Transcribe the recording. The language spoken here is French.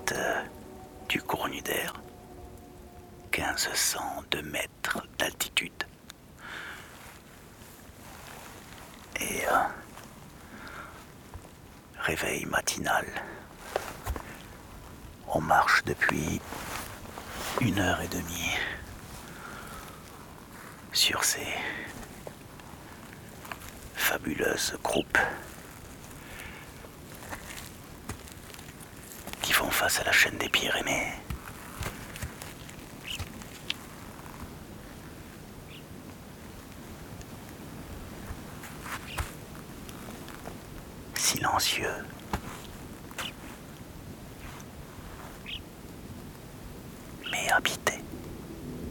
sommet du Cornudaire, 1502 mètres d'altitude. Et réveil matinal. On marche depuis 1h30 sur ces fabuleuses croupes qui font face à la chaîne des Pyrénées. Silencieux.